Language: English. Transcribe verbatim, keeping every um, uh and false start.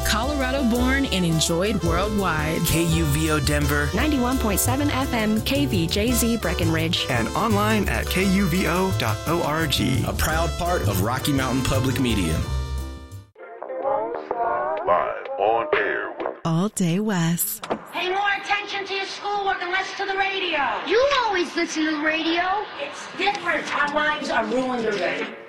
Colorado born and enjoyed worldwide. K U V O Denver, ninety-one point seven F M K V J Z Breckenridge, and online at K U V O dot org. A proud part of Rocky Mountain Public Media. Live on air with All Day West. Pay more attention to your schoolwork and less to the radio. You always listen to the radio. It's different. Our lives are ruined already.